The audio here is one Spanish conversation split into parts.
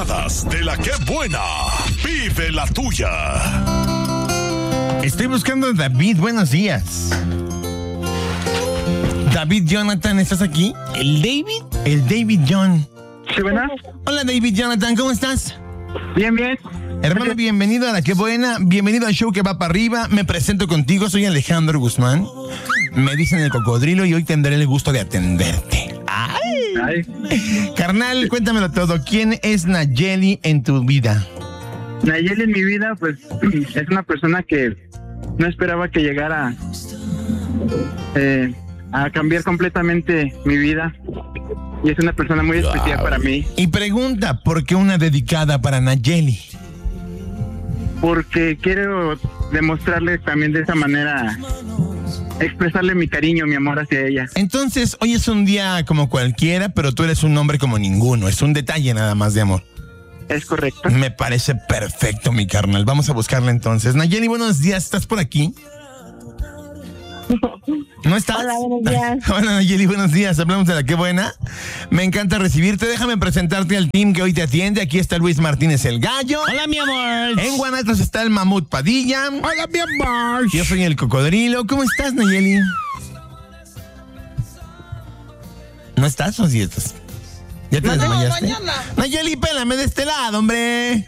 dedicadas de la que buena. Vive la tuya. Estoy buscando a David. Buenos días. David Jonathan, ¿estás aquí? ¿El David? El David John. Sí, buenas. Hola David Jonathan, ¿cómo estás? Bien, bien. Hermano, bienvenido a La Que Buena, bienvenido al show que va para arriba. Me presento contigo, soy Alejandro Guzmán. Me dicen el cocodrilo y hoy tendré el gusto de atenderte. Ay. Carnal, cuéntamelo todo. ¿Quién es Nayeli en tu vida? Nayeli en mi vida, pues, es una persona que no esperaba que llegara a cambiar completamente mi vida. Y es una persona muy especial para mí. Y pregunta, ¿por qué una dedicada para Nayeli? Porque quiero demostrarle también de esa manera, expresarle mi cariño, mi amor hacia ella. Entonces, hoy es un día como cualquiera, pero tú eres un hombre como ninguno. Es un detalle nada más de amor. ¿Es correcto? Me parece perfecto, mi carnal. Vamos a buscarla entonces. Nayeli, buenos días. ¿Estás por aquí? ¿No estás? Hola, buenos días. Hola, Nayeli, buenos días. Hablamos de La Que Buena. Me encanta recibirte. Déjame presentarte al team que hoy te atiende. Aquí está Luis Martínez, el gallo. Hola, mi amor. En Guanatos está el Mamut Padilla. Hola, mi amor. Yo soy el cocodrilo. ¿Cómo estás, Nayeli? ¿No estás o sí estás? ¿Ya te desmayaste? Mañana. Nayeli, pélame de este lado, hombre.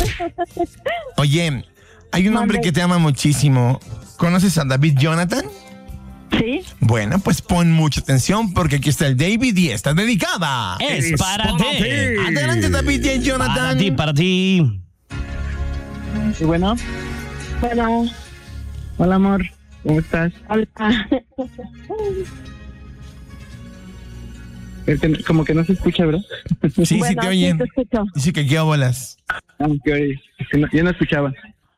Oye, hay un hombre que te ama muchísimo. ¿Conoces a David Jonathan? Sí. Bueno, pues pon mucha atención porque aquí está el David y está dedicada. Es para ti. Adelante, David y Jonathan. Para ti. Sí, bueno. Bueno, Hola, amor. ¿Cómo estás? hola. Es que como que no se escucha, ¿verdad? Sí, Bueno, sí te oyen. sí te escucho. Dice que aquí bolas. Aunque yo no escuchaba.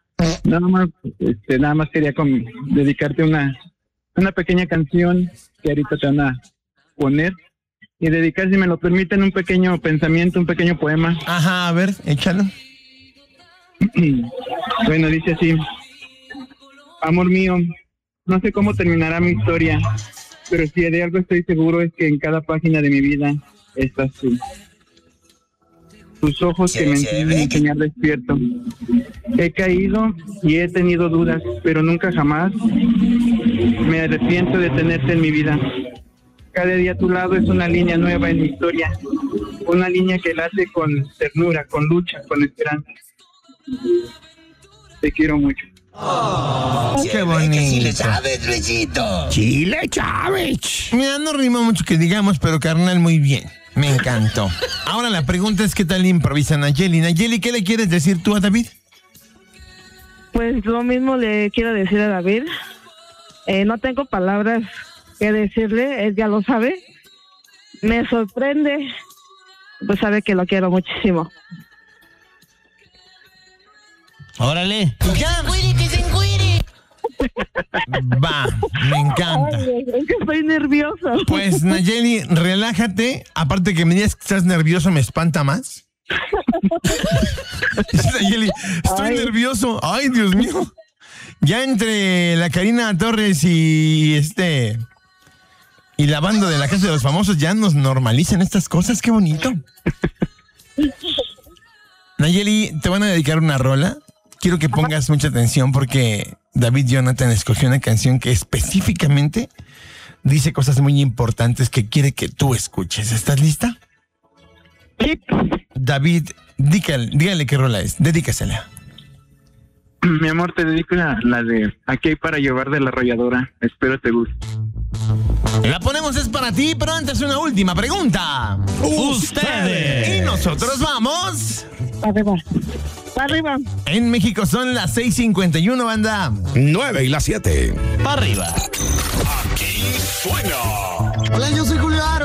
Nada más quería dedicarte una pequeña canción que ahorita te van a poner y dedicar, si me lo permiten, un pequeño pensamiento, un pequeño poema. Ajá, a ver, échalo. Bueno, dice así: amor mío, no sé cómo terminará mi historia, pero si de algo estoy seguro es que en cada página de mi vida estás tú. Tus ojos que me enseñan a enseñar despierto. He caído y he tenido dudas, pero nunca jamás me arrepiento de tenerte en mi vida. Cada día a tu lado es una línea nueva en mi historia, una línea que late con ternura, con lucha, con esperanza. Te quiero mucho. Qué bonito. Chile Chávez, Luisito. Chile Chávez. Mira, no rima mucho que digamos, pero carnal, muy bien. Me encantó. Ahora la pregunta es: ¿qué tal improvisa Nayeli? Nayeli, ¿qué le quieres decir tú a David? Pues lo mismo le quiero decir a David. No tengo palabras que decirle, él ya lo sabe. Me sorprende, pues sabe que lo quiero muchísimo. Órale. Ya. Va, me encanta. Ay, es que estoy nerviosa. Pues Nayeli, relájate. Aparte que me digas que estás nervioso, me espanta más. Nayeli, estoy nervioso. Ay, Dios mío. Ya entre la Karina Torres y y la banda de La Casa de los Famosos ya nos normalizan estas cosas. Qué bonito. Nayeli, te van a dedicar una rola. Quiero que pongas mucha atención porque David Jonathan escogió una canción que específicamente dice cosas muy importantes que quiere que tú escuches. ¿Estás lista? Sí. David, dígale qué rola es. Dedícasela. Mi amor, te dedico la de Aquí hay para llevar de La Arrolladora. Espero te guste. La ponemos, es para ti, pero antes una última pregunta. Ustedes. Y nosotros vamos. Arriba. Arriba. En México son las 6:51, banda. 9 y las 7. Para arriba. Aquí suena. Hola, yo soy Julián.